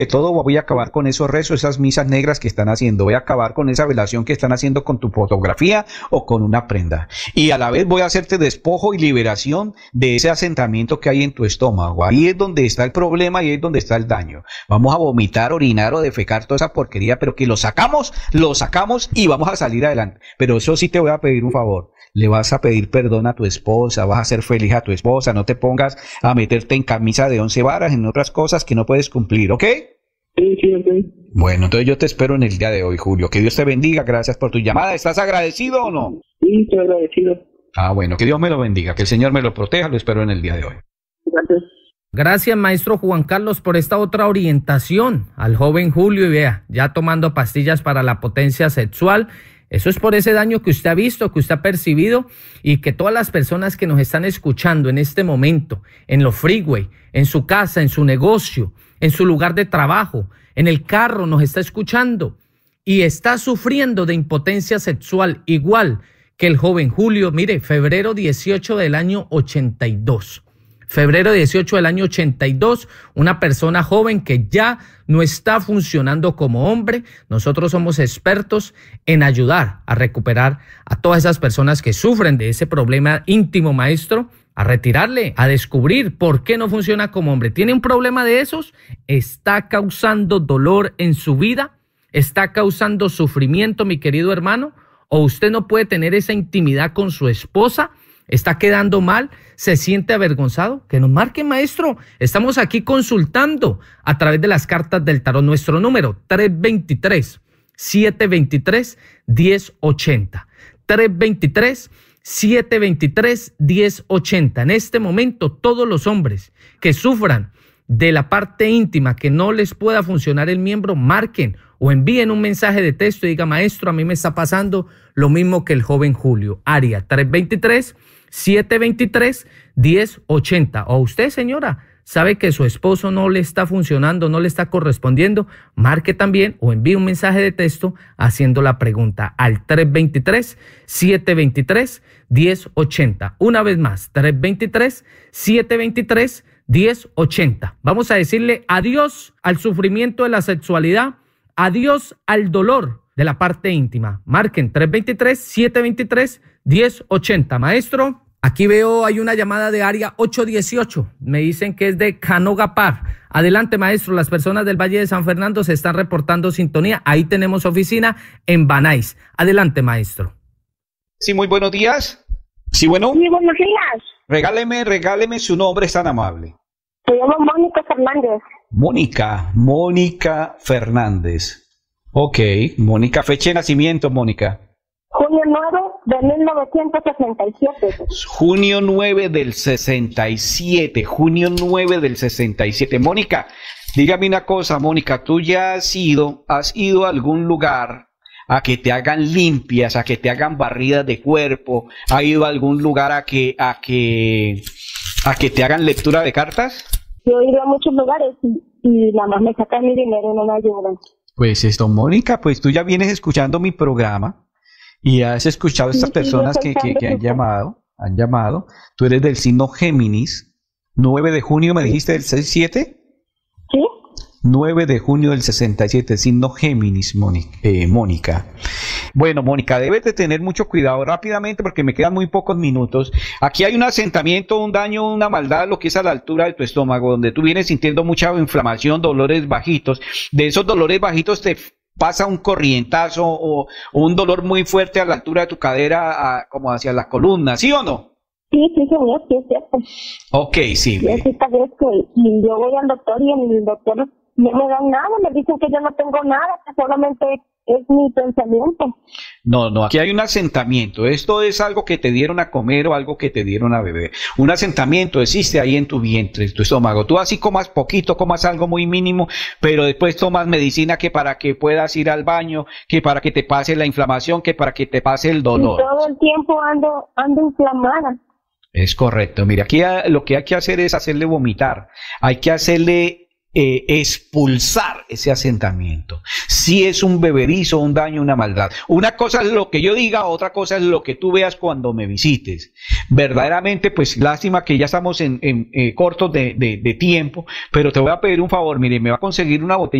de todo voy a acabar con esos rezos, esas misas negras que están haciendo, voy a acabar con esa velación que están haciendo con tu fotografía o con una prenda. Y a la vez voy a hacerte despojo y liberación de ese asentamiento que hay en tu estómago. Ahí es donde está el problema y ahí es donde está el daño. Vamos a vomitar, orinar o defecar toda esa porquería, pero que lo sacamos y vamos a salir adelante. Pero eso sí te voy a pedir un favor. Le vas a pedir perdón a tu esposa, vas a ser feliz a tu esposa, no te pongas a meterte en camisa de 11 varas, en otras cosas que no puedes cumplir, ¿ok? Sí, sí, ok. Bueno, entonces yo te espero en el día de hoy, Julio. Que Dios te bendiga, gracias por tu llamada. ¿Estás agradecido o no? Sí, estoy agradecido. Ah, bueno, que Dios me lo bendiga, que el Señor me lo proteja, lo espero en el día de hoy. Gracias. Gracias, maestro Juan Carlos, por esta otra orientación al joven Julio. Y vea, ya tomando pastillas para la potencia sexual. Eso es por ese daño que usted ha visto, que usted ha percibido, y que todas las personas que nos están escuchando en este momento, en los freeway, en su casa, en su negocio, en su lugar de trabajo, en el carro, nos está escuchando y está sufriendo de impotencia sexual, igual que el joven Julio. Mire, febrero 18 del año 82. Febrero 18 del año 82, una persona joven que ya no está funcionando como hombre. Nosotros somos expertos en ayudar a recuperar a todas esas personas que sufren de ese problema íntimo, maestro, a retirarle, a descubrir por qué no funciona como hombre. ¿Tiene un problema de esos? ¿Está causando dolor en su vida? ¿Está causando sufrimiento, mi querido hermano? ¿O usted no puede tener esa intimidad con su esposa? ¿Está quedando mal? ¿Se siente avergonzado? Que nos marque, maestro. Estamos aquí consultando a través de las cartas del tarot. Nuestro número 323-723-1080. 323-723-1080. En este momento, todos los hombres que sufran de la parte íntima, que no les pueda funcionar el miembro, marquen o envíen un mensaje de texto y diga: maestro, a mí me está pasando lo mismo que el joven Julio. Área 323-723-1080. O usted, señora, sabe que su esposo no le está funcionando, no le está correspondiendo, marque también o envíe un mensaje de texto haciendo la pregunta al 323-723-1080. Una vez más, 323-723-1080. Vamos a decirle adiós al sufrimiento de la sexualidad, adiós al dolor de la parte íntima. Marquen 323-723-1080. Maestro, aquí veo hay una llamada de área 818. Me dicen que es de Canogapar. Adelante, maestro. Las personas del Valle de San Fernando se están reportando sintonía. Ahí tenemos oficina en Banais. Adelante, maestro. Sí, muy buenos días. Sí, bueno. Muy buenos días. Regáleme su nombre, es tan amable. Se llama Mónica Fernández. Mónica Fernández. Ok, Mónica, fecha de nacimiento, Mónica. Junio 9 de 1967. Junio 9 del 67. Junio 9 del 67. Mónica, dígame una cosa, Mónica, tú ya has ido a algún lugar a que te hagan limpias, a que te hagan barridas de cuerpo, ¿has ido a algún lugar a que te hagan lectura de cartas? Yo he ido a muchos lugares y nada más me sacan mi dinero y no me ayudan. Pues esto, Mónica, pues tú ya vienes escuchando mi programa y has escuchado a estas personas que han llamado. Tú eres del signo Géminis, 9 de junio, me dijiste, del 67. ¿Sí? 9 de junio del 67, signo Géminis, Mónica. Bueno, Mónica, debes de tener mucho cuidado rápidamente porque me quedan muy pocos minutos. Aquí hay un asentamiento, un daño, una maldad, lo que es a la altura de tu estómago, donde tú vienes sintiendo mucha inflamación, dolores bajitos. De esos dolores bajitos te pasa un corrientazo o un dolor muy fuerte a la altura de tu cadera, como hacia la columna, ¿sí o no? Sí, señor, sí es cierto. Ok, sí. Y yo voy al doctor y el doctor no me dan nada, me dicen que yo no tengo nada, que solamente es mi pensamiento. No, aquí hay un asentamiento. Esto es algo que te dieron a comer o algo que te dieron a beber. Un asentamiento existe ahí en tu vientre, en tu estómago. Tú así comas poquito, comas algo muy mínimo, pero después tomas medicina que para que puedas ir al baño, que para que te pase la inflamación, que para que te pase el dolor. Y todo el tiempo ando inflamada. Es correcto. Mira, aquí lo que hay que hacer es hacerle vomitar. Hay que hacerle expulsar ese asentamiento. Si es un beberizo, un daño, una maldad. Una cosa es lo que yo diga, otra cosa es lo que tú veas cuando me visites. Verdaderamente, pues lástima que ya estamos cortos de tiempo, pero te voy a pedir un favor, mire, me va a conseguir una botella